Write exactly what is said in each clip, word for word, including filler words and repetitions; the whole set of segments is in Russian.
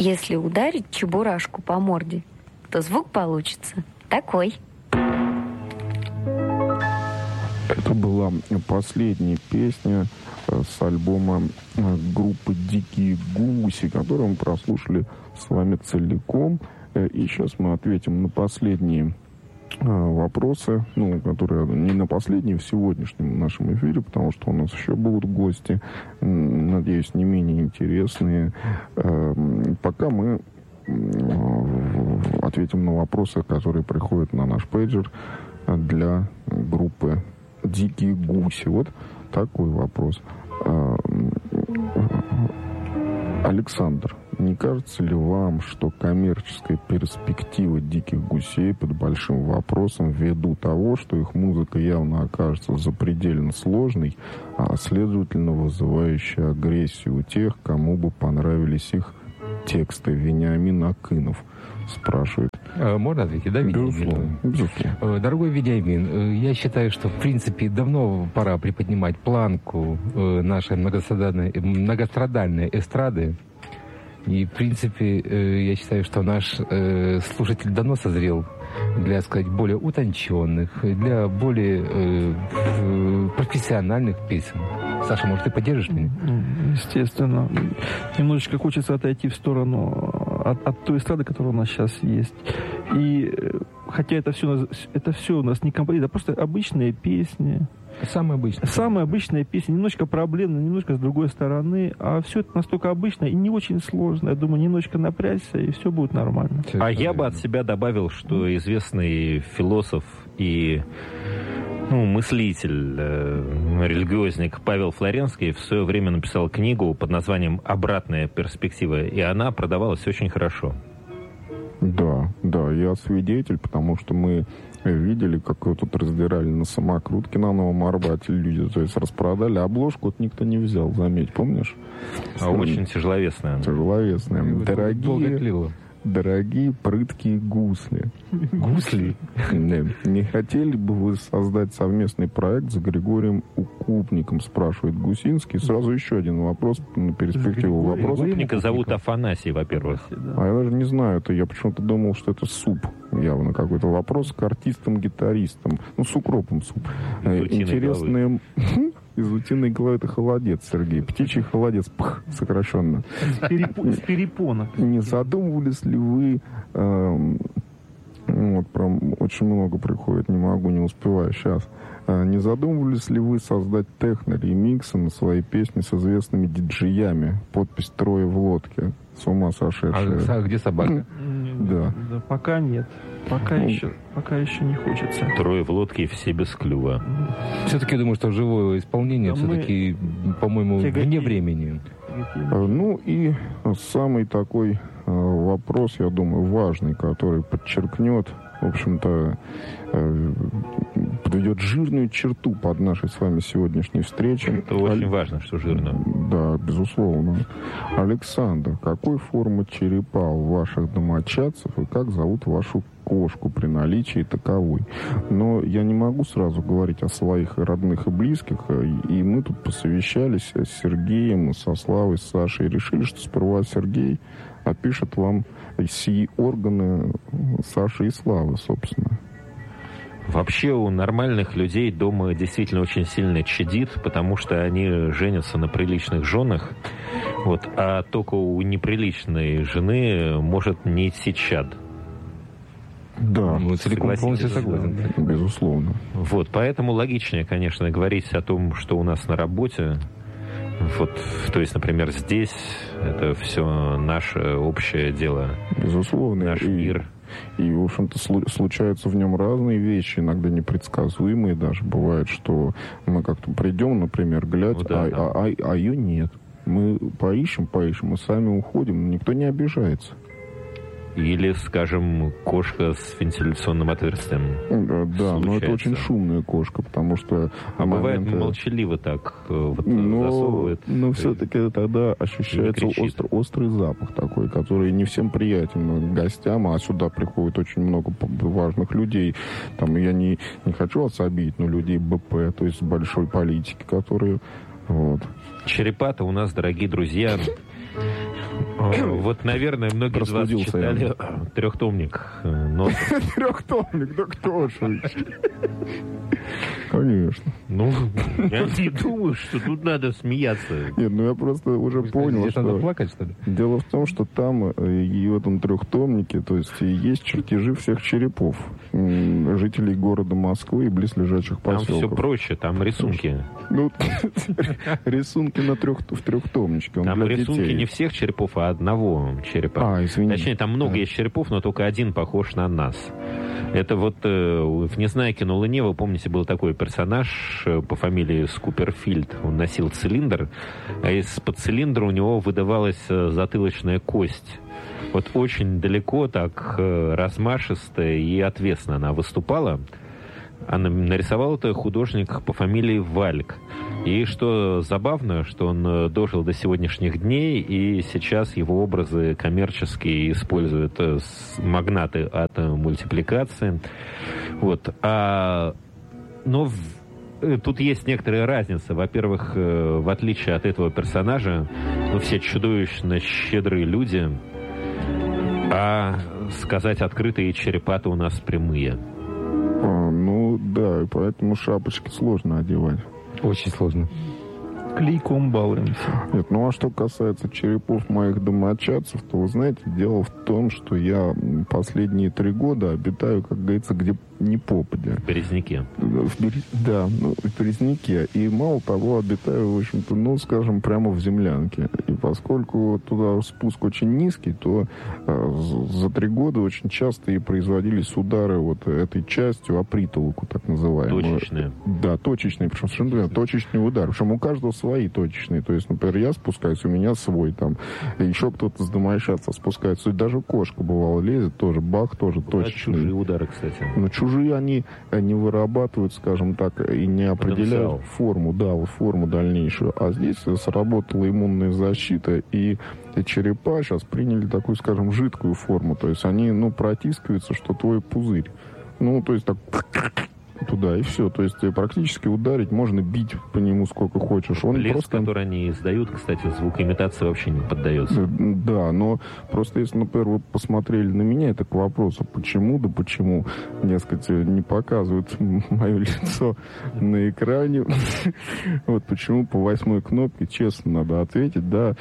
Если ударить чебурашку по морде, то звук получится такой. Это была последняя песня с альбома группы «Дикие гуси», которую мы прослушали с вами целиком. И сейчас мы ответим на последние вопросы, ну, которые не на последние в сегодняшнем нашем эфире, потому что у нас еще будут гости, надеюсь, не менее интересные. Пока мы ответим на вопросы, которые приходят на наш пейджер для группы «Дикие гуси». Вот такой вопрос. Александр, не кажется ли вам, что коммерческая перспектива «Диких гусей» под большим вопросом ввиду того, что их музыка явно окажется запредельно сложной, а следовательно вызывающей агрессию у тех, кому бы понравились их тексты? Вениамин Акынов спрашивает. Можно ответить, да, Вениамин? Безусловно. Дорогой Вениамин, я считаю, что, в принципе, давно пора приподнимать планку нашей многострадальной, многострадальной эстрады. И, в принципе, я считаю, что наш слушатель давно созрел для, сказать, более утонченных, для более профессиональных песен. Саша, может, ты поддержишь меня? Естественно. Немножечко хочется отойти в сторону от, от той эстрады, которая у нас сейчас есть. И хотя это все, это все у нас не композиция, а просто обычные песни. Самые обычные. Самые обычные песни. Немножко проблемные, немножко с другой стороны. А все это настолько обычно и не очень сложно. Я думаю, немножечко напрячься, и все будет нормально. А я бы от себя добавил, что известный философ и ну, мыслитель, э, религиозник Павел Флоренский в свое время написал книгу под названием «Обратная перспектива», и она продавалась очень хорошо. Да, да, я свидетель, потому что мы видели, как ее тут раздирали на самокрутке на Новом Арбате люди, то есть распродали, обложку вот никто не взял, заметь, помнишь? А очень тяжеловесная. Тяжеловесная. Дорогие, дорогие прыткие гусли. Гусли? Не хотели бы вы создать совместный проект с Григорием Укупником, спрашивает Гусинский. Сразу еще один вопрос на перспективу вопроса. Укупника зовут Афанасий, во-первых. А я даже не знаю, это я почему-то думал, что это суп. Явно какой-то вопрос к артистам-гитаристам. Ну, с укропом суп. Интересные... Из утиной головы это холодец, Сергей. Птичий холодец, пх, сокращенно. Из перепонок. Не задумывались ли вы... Э, вот, прям очень много приходит, не могу, не успеваю сейчас. Э, не задумывались ли вы создать техно-ремиксы на свои песни с известными диджеями? Подпись «Трое в лодке». С ума сошедшие. А где собака? Да. Да. Пока нет. Пока, ну, еще, пока еще не хочется. «Трое в лодке» все без клюва. Все-таки я думаю, что живое исполнение, да, все-таки, мы... по-моему, тяготеем. Вне времени. Ну и самый такой вопрос, я думаю, важный, который подчеркнет, в общем-то, подведет жирную черту под нашей с вами сегодняшней встречей. Это очень Аль... важно, что жирную. Да, безусловно. Александр, какой формы черепа у ваших домочадцев и как зовут вашу кошку при наличии таковой? Но я не могу сразу говорить о своих родных и близких, и мы тут посовещались с Сергеем, со Славой, с Сашей, и решили, что сперва Сергей опишет вам сии органы Саши и Славы, собственно. Вообще у нормальных людей дома действительно очень сильно чадит, потому что они женятся на приличных женах, вот, а только у неприличной жены может не идти чад. Да, ну, целиком полностью согласен. Безусловно. Вот, поэтому логичнее, конечно, говорить о том, что у нас на работе. Вот, то есть, например, здесь это все наше общее дело. Безусловно. Наш и, мир. И, в общем-то, случаются в нем разные вещи, иногда непредсказуемые даже. Бывает, что мы как-то придем, например, глядь, ну, да, а, да. А, а, а ее нет. Мы поищем, поищем, мы сами уходим, никто не обижается. Или, скажем, кошка с вентиляционным отверстием. Да, да, но это очень шумная кошка, потому что... А моменты... бывает молчаливо так вот, но, засовывает. Но все-таки тогда ощущается остр, острый запах такой, который не всем приятен гостям, а сюда приходит очень много важных людей. Там я не, не хочу вас обидеть, но людей БП, то есть большой политики, которые... Вот. Черепа-то у нас, дорогие друзья... Вот, наверное, многие из вас читали трехтомник Носова. Трехтомник, да кто же? Конечно. Ну, я не думаю, что тут надо смеяться. Нет, ну я просто уже понял, что... Надо плакать, что ли? Дело в том, что там и в этом трехтомнике, то есть есть чертежи всех черепов жителей города Москвы и близлежащих поселков. Там все проще, там рисунки. Ну, рисунки на трех, в трехтомничке. Он там для рисунки детей. Не всех черепов, а одного черепа. А, извини. Точнее, там много а. есть черепов, но только один похож на нас. Это вот э, в «Незнайке на Луне», вы помните, был такой персонаж э, по фамилии Скуперфильд. Он носил цилиндр, а из-под цилиндра у него выдавалась э, затылочная кость. Вот очень далеко, так э, размашисто и отвесно она выступала. Она нарисовал это художник по фамилии Вальк. И что забавно, что он дожил до сегодняшних дней, и сейчас его образы коммерчески используют магнаты от мультипликации. Вот. А, но в, тут есть некоторая разница. Во-первых, в отличие от этого персонажа, ну, все чудовищно щедрые люди, а сказать открытые черепа-то у нас прямые. А, ну да, и поэтому шапочки сложно одевать. Очень сложно. Клейком балуемся. Нет, ну а что касается черепов моих домочадцев, то, вы знаете, дело в том, что я последние три года обитаю, как говорится, где не попадя. В Березняке. В Берез... Да, ну, в Березняке. И мало того, обитаю, в общем-то, ну, скажем, прямо в землянке. И поскольку туда спуск очень низкий, то э, за три года очень часто и производились удары вот этой частью о притолоку, так называемую. Точечные. Да, точечные, причем совершенно верно, точечный удар. Причем у каждого свои точечные. То есть, например, я спускаюсь, у меня свой там. Еще кто-то с домочадцев спускается. И даже кошка, бывало, лезет, тоже бах, тоже Бывают точечный. чужие удары, кстати. Но чужие они не вырабатывают, скажем так, и не определяют Потенциал. форму, да, вот форму дальнейшую. А здесь сработала иммунная защита, и черепа сейчас приняли такую, скажем, жидкую форму. То есть они, ну, протискиваются, что твой пузырь. Ну, то есть так туда, и все. То есть практически ударить, можно бить по нему сколько хочешь. Он Блеск, просто... который они издают, кстати, звукоимитации вообще не поддается. Да, но просто если, например, вы посмотрели на меня, это к вопросу, почему, да почему, дескать, не показывают мое лицо на экране. Вот почему по восьмой кнопке, честно, надо ответить, да.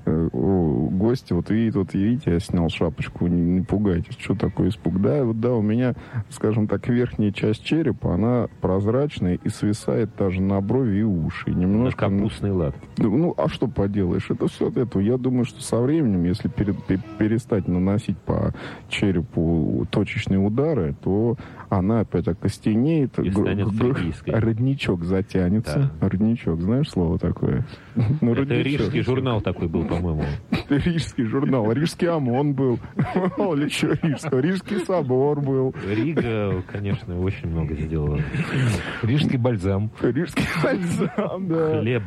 О, гости, вот видите, вот видите, я снял шапочку, не, не пугайтесь, что такое испуг. Да, вот да, у меня, скажем так, верхняя часть черепа, она прозрачная и свисает даже на брови и уши. Немножко, на капустный лад. Ну, а что поделаешь, это все от этого. Я думаю, что со временем, если перед, перестать наносить по черепу точечные удары, то она опять окостенеет, и станет фригийской. Родничок затянется. Да. Родничок, знаешь слово такое? Ну, это рижский журнал такой был, по-моему. Рижский журнал. Рижский ОМОН был. Мало ли что рижского. Рижский собор был. Рига, конечно, очень много сделала. Рижский бальзам. Рижский бальзам, да. Хлеб.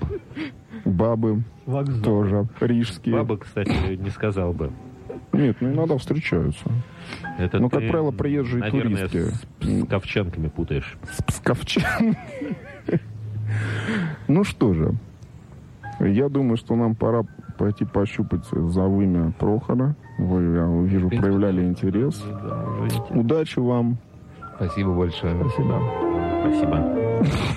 Бабы. Вокзал. Тоже рижские. Бабы, кстати, не сказал бы. Нет, ну иногда встречаются. Это ну, ты, как правило, приезжие наверное, туристы. С, с ковчанками путаешь. С псковчанками. Ну что же, я думаю, что нам пора пойти пощупать за вымя Прохора. Вы, я вижу, проявляли интерес. Удачи вам. Спасибо большое. Спасибо. Спасибо.